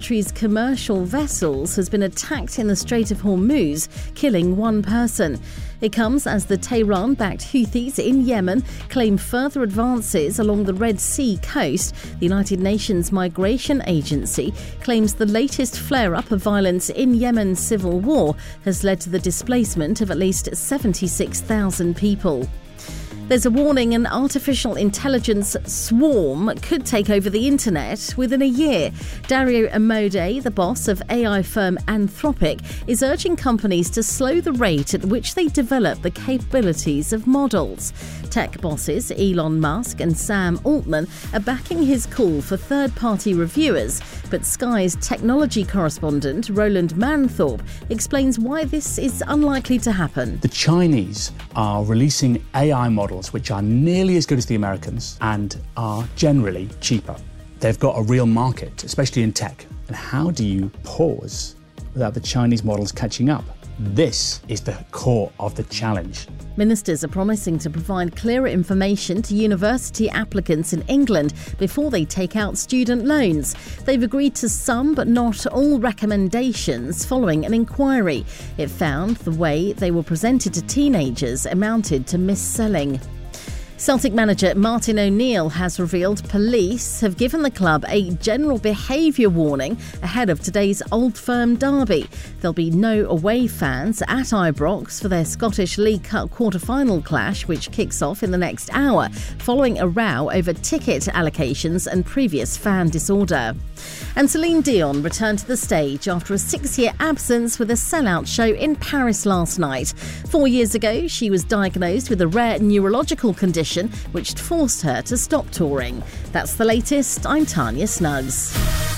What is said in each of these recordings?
country's commercial vessels has been attacked in the Strait of Hormuz, killing one person. It comes as the Tehran-backed Houthis in Yemen claim further advances along the Red Sea coast. The United Nations Migration Agency claims the latest flare-up of violence in Yemen's civil war has led to the displacement of at least 76,000 people. There's a warning an artificial intelligence swarm could take over the internet within a year. Dario Amodei, the boss of AI firm Anthropic, is urging companies to slow the rate at which they develop the capabilities of models. Tech bosses Elon Musk and Sam Altman are backing his call for third-party reviewers, but Sky's technology correspondent Roland Manthorpe explains why this is unlikely to happen. The Chinese are releasing AI models which are nearly as good as the Americans and are generally cheaper. They've got a real market, especially in tech. And how do you pause without the Chinese models catching up? This is the core of the challenge. Ministers are promising to provide clearer information to university applicants in England before they take out student loans. They've agreed to some but not all recommendations following an inquiry. It found the way they were presented to teenagers amounted to mis-selling. Celtic manager Martin O'Neill has revealed police have given the club a general behaviour warning ahead of today's Old Firm derby. There'll be no away fans at Ibrox for their Scottish League Cup quarter-final clash, which kicks off in the next hour, following a row over ticket allocations and previous fan disorder. And Celine Dion returned to the stage after a 6-year absence with a sellout show in Paris last night. 4 years ago, she was diagnosed with a rare neurological condition which forced her to stop touring. That's the latest. I'm Tanya Snuggs.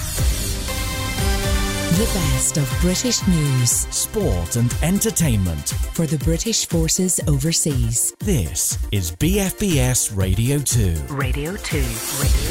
The best of British news, sport and entertainment for the British forces overseas. This is BFBS Radio 2. Radio 2.